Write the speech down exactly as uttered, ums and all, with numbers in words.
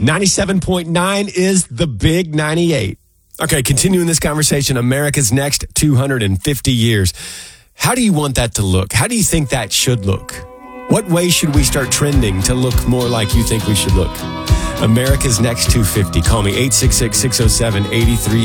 ninety-seven point nine is the big ninety-eight. Okay, continuing this conversation, America's next two hundred fifty years. How do you want that to look? How do you think that should look? What way should we start trending to look more like you think we should look? America's next two hundred fifty. Call me eight six six, six oh seven, eight three